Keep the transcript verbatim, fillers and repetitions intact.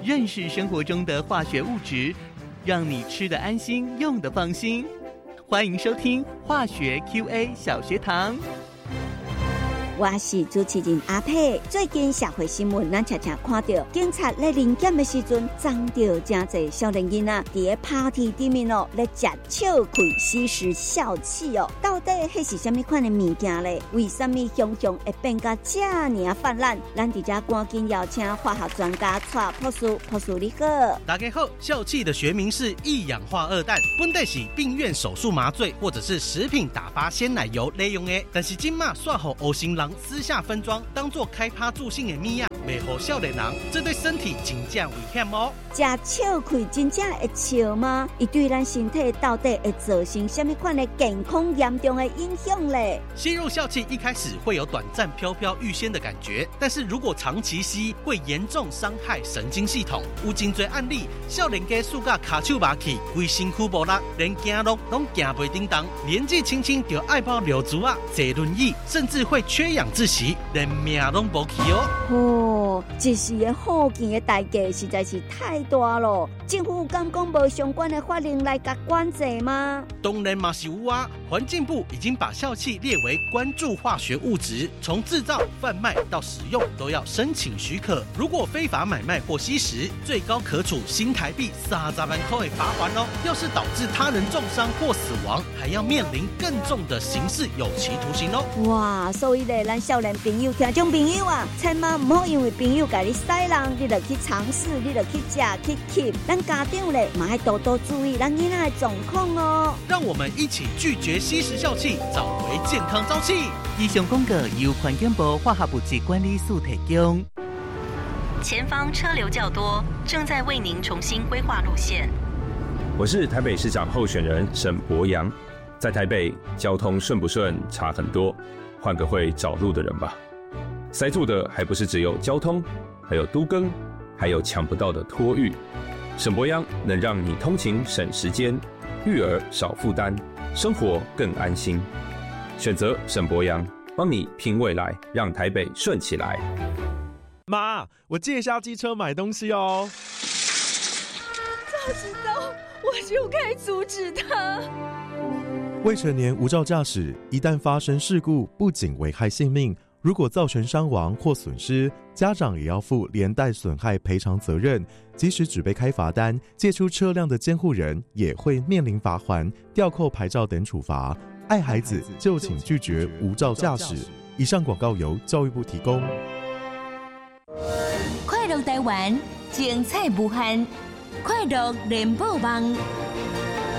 认识生活中的化学物质，让你吃得安心，用得放心。欢迎收听化学 Q A 小学堂。 我是主持人阿佩。最近社会新闻，咱常常看到警察咧临检的时阵，撞到真侪少年囡仔伫咧 party 顶面哦，咧食笑亏吸食笑气哦。到底迄是什么款的物件咧？为什么熊熊会变甲这样泛滥？咱伫遮赶紧邀请化学专家蔡博士，博士你好。 大家好，笑气的学名是一氧化二氮，本来是病院手术麻醉或者是食品打发鲜奶油来用的，但是今嘛煞互黑心人私下分装，当作开趴助兴的物啊，袂互少年人，这对身体真正危险哦。 食笑亏真正会笑吗？伊对咱身体到底会造成什么款的健康严重的影响嘞？ 吸入笑气一开始会有短暂飘飘欲仙的感觉，但是如果长期吸，会严重伤害神经系统。有真多案例，少年家输甲卡手麻去，规身躯无力，连行路拢行袂叮当，年纪轻轻就爱跑溜足啊，坐轮椅，甚至会缺氧窒息，连命拢无去哦。 哦，一时的护健的代价实在是太大了。政府敢讲无相关的法令来甲管制吗？ 当然嘛是有啊，环境部已经把笑气列为关注化学物质，从制造、贩卖到使用都要申请许可。如果非法买卖或吸食，最高可处新台币三十万块的罚款哦。要是导致他人重伤或死亡，还要面临更重的刑事有期徒刑哦。 哇，所以咧，咱少年朋友、听众朋友啊，千万唔好因为朋友甲你使人，你就去尝试，你就去食去吸。咱家长咧，嘛要多多注意咱囡仔的状况哦。 让我们一起拒绝吸食笑气，找回健康朝气。 以上广告由环境部化学物质管理署提供。 前方车流较多，正在为您重新规划路线。 我是台北市长候选人沈伯洋，在台北交通顺不顺差很多，换个会找路的人吧。塞住的还不是只有交通，还有都更，还有抢不到的托育。沈伯洋能让你通勤省时间，育儿少负担，生活更安心。选择沈伯洋，帮你拼未来，让台北顺起来。 妈，我借一下机车买东西哦。 早知道我就该阻止他。 未成年无照驾驶，一旦发生事故，不仅危害性命，如果造成伤亡或损失，家长也要负连带损害赔偿责任。即使只被开罚单，借出车辆的监护人也会面临罚锾、吊扣牌照等处罚。爱孩子就请拒绝无照驾驶。以上广告由教育部提供。 快乐台湾，精彩无限，快乐联播网。